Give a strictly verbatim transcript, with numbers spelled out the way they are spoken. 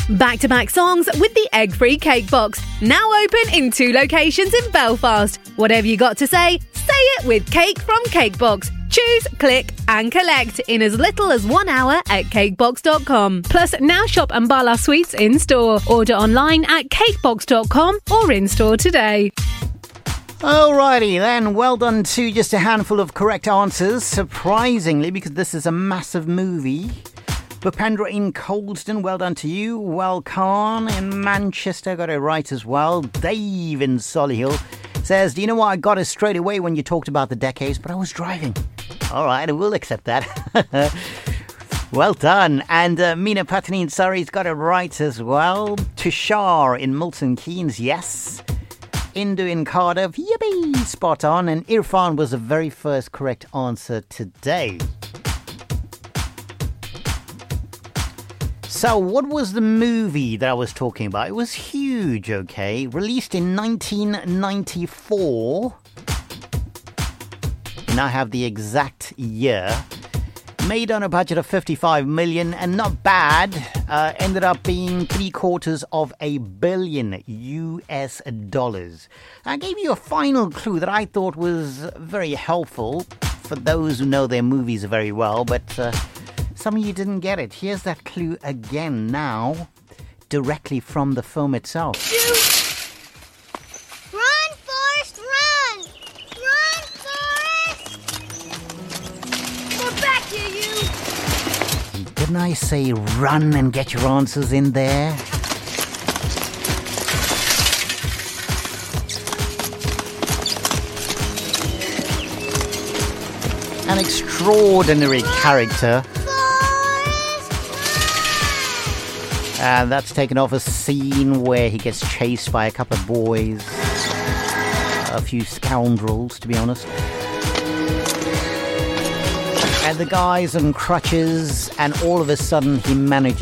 Back-to-back songs with the egg-free cake box. Now open in two locations in Belfast. Whatever you got to say, say it with Cake from Cakebox. Choose, click and collect in as little as one hour at cakebox dot com. Plus, now shop Ambala Sweets in-store. Order online at cakebox dot com or in-store today. Alrighty then, well done to just a handful of correct answers, surprisingly, because this is a massive movie. Bhupendra in Colston, well done to you. Well, Khan in Manchester got it right as well. Dave in Solihull says, do you know what, I got it straight away when you talked about the decades, but I was driving. Alright, I will accept that. Well done. And uh, Meena Patani in Surrey's got it right as well. Tushar in Milton Keynes, yes. Indu in Cardiff, yippee, spot on. And Irfan was the very first correct answer today. So what was the movie that I was talking about? It was huge, okay? Released in nineteen ninety-four. And I have the exact year. Made on a budget of fifty-five million and not bad. Uh, ended up being three quarters of a billion U S dollars. I gave you a final clue that I thought was very helpful for those who know their movies very well, but uh, some of you didn't get it. Here's that clue again now, directly from the film itself. Run, Forrest, run! Run, Forrest! We're back here, you! Didn't I say run and get your answers in there? An extraordinary character. And that's taken off a scene where he gets chased by a couple of boys. A few scoundrels, to be honest. And the guy's on crutches, and all of a sudden he manages